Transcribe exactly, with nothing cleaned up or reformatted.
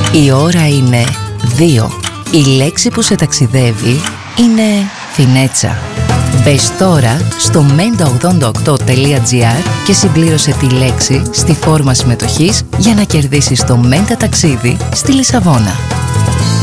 Η ώρα είναι δύο. Η λέξη που σε ταξιδεύει είναι φινέτσα. Μπες τώρα στο μέντα ογδόντα οκτώ τελεία τζι άρ και συμπλήρωσε τη λέξη στη φόρμα συμμετοχής για να κερδίσεις το Μέντα ταξίδι στη Λισαβόνα.